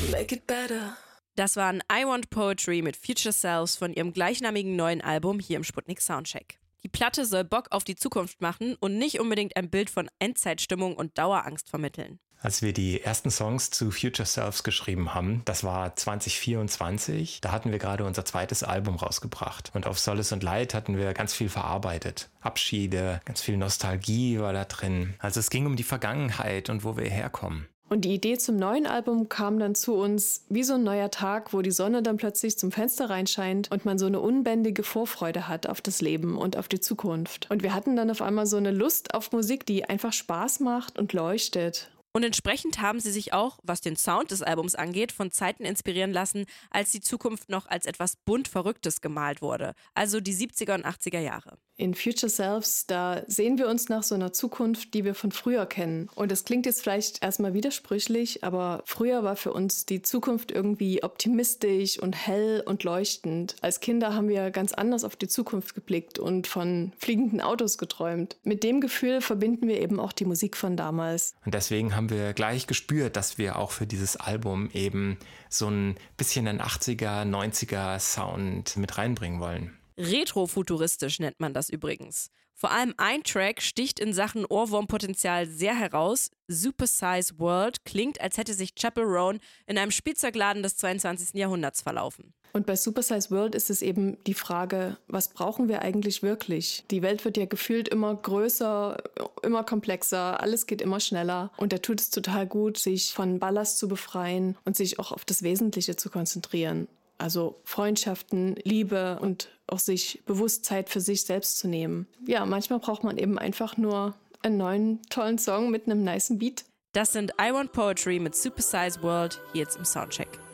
make it better. Das waren I Want Poetry mit Future Selves von ihrem gleichnamigen neuen Album hier im Sputnik Soundcheck. Die Platte soll Bock auf die Zukunft machen und nicht unbedingt ein Bild von Endzeitstimmung und Dauerangst vermitteln. Als wir die ersten Songs zu Future Selves geschrieben haben, das war 2024, da hatten wir gerade unser zweites Album rausgebracht. Und auf Solace und Light hatten wir ganz viel verarbeitet. Abschiede, ganz viel Nostalgie war da drin. Also es ging um die Vergangenheit und wo wir herkommen. Und die Idee zum neuen Album kam dann zu uns wie so ein neuer Tag, wo die Sonne dann plötzlich zum Fenster reinscheint und man so eine unbändige Vorfreude hat auf das Leben und auf die Zukunft. Und wir hatten dann auf einmal so eine Lust auf Musik, die einfach Spaß macht und leuchtet. Und entsprechend haben sie sich auch, was den Sound des Albums angeht, von Zeiten inspirieren lassen, als die Zukunft noch als etwas bunt Verrücktes gemalt wurde. Also die 70er und 80er Jahre. In Future Selves, da sehen wir uns nach so einer Zukunft, die wir von früher kennen. Und das klingt jetzt vielleicht erstmal widersprüchlich, aber früher war für uns die Zukunft irgendwie optimistisch und hell und leuchtend. Als Kinder haben wir ganz anders auf die Zukunft geblickt und von fliegenden Autos geträumt. Mit dem Gefühl verbinden wir eben auch die Musik von damals. Und deswegen haben wir gleich gespürt, dass wir auch für dieses Album eben so ein bisschen einen 80er, 90er Sound mit reinbringen wollen. Retrofuturistisch nennt man das übrigens. Vor allem ein Track sticht in Sachen Ohrwurmpotenzial sehr heraus. Super Size World klingt, als hätte sich Chappell Roan in einem Spielzeugladen des 22. Jahrhunderts verlaufen. Und bei Super Size World ist es eben die Frage, was brauchen wir eigentlich wirklich? Die Welt wird ja gefühlt immer größer, immer komplexer, alles geht immer schneller. Und da tut es total gut, sich von Ballast zu befreien und sich auch auf das Wesentliche zu konzentrieren. Also Freundschaften, Liebe und auch sich bewusst Zeit für sich selbst zu nehmen. Ja, manchmal braucht man eben einfach nur einen neuen, tollen Song mit einem nicen Beat. Das sind I Want Poetry mit Super Size World hier jetzt im Soundcheck.